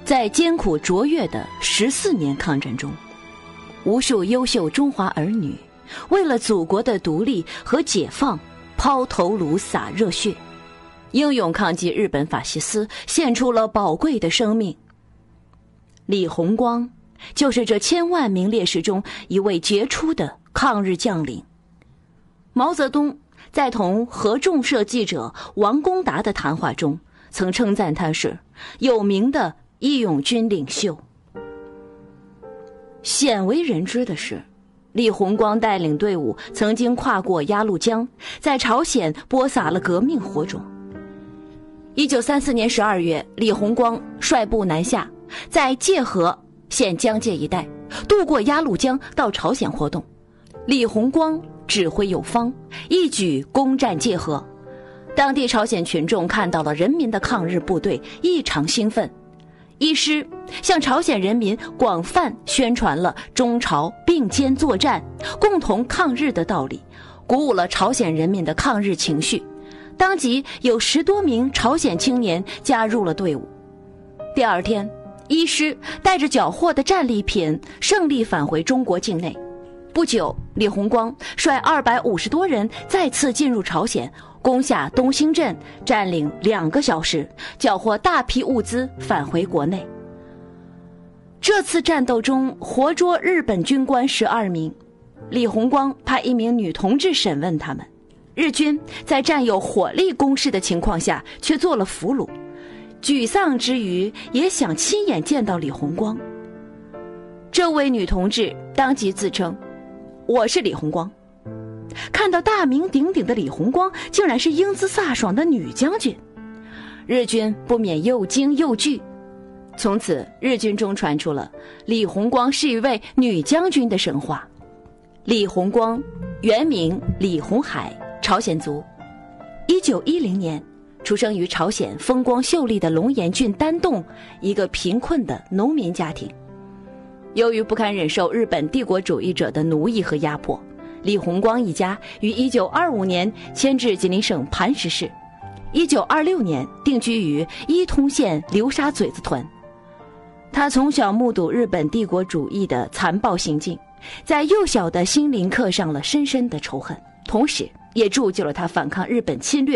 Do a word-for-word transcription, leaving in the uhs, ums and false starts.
在艰苦卓越的十四年抗战中，无数优秀中华儿女为了祖国的独立和解放抛头颅洒热血，英勇抗击日本法西斯，献出了宝贵的生命。李鸿光就是这千万名烈士中一位杰出的抗日将领。毛泽东在同合众社记者王公达的谈话中曾称赞他是有名的义勇军领袖。鲜为人知的是，李鸿光带领队伍曾经跨过鸭绿江，在朝鲜播撒了革命火种。一九三四年十二月，李鸿光率部南下，在界河现江界一带渡过鸭绿江到朝鲜活动。李鸿光指挥有方，一举攻占界河。当地朝鲜群众看到了人民的抗日部队，异常兴奋。一师向朝鲜人民广泛宣传了中朝并肩作战、共同抗日的道理，鼓舞了朝鲜人民的抗日情绪。当即有十多名朝鲜青年加入了队伍。第二天，一师带着缴获的战利品胜利返回中国境内。不久，李鸿光率二百五十多人再次进入朝鲜，攻下东兴镇，占领两个小时，缴获大批物资返回国内。这次战斗中活捉日本军官十二名，李鸿光派一名女同志审问他们。日军在占有火力攻势的情况下却做了俘虏，沮丧之余也想亲眼见到李鸿光。这位女同志当即自称，我是李鸿光。看到大名鼎鼎的李鸿光竟然是英姿飒爽的女将军，日军不免又惊又惧。从此日军中传出了李鸿光是一位女将军的神话。李鸿光原名李鸿海，朝鲜族。一九一零年出生于朝鲜风光秀丽的龙岩郡丹洞一个贫困的农民家庭。由于不堪忍受日本帝国主义者的奴役和压迫，李鸿光一家于一九二五年迁至吉林省磐石市，一九二六年定居于伊通县流沙嘴子屯。他从小目睹日本帝国主义的残暴行径，在幼小的心灵刻上了深深的仇恨，同时也铸就了他反抗日本侵略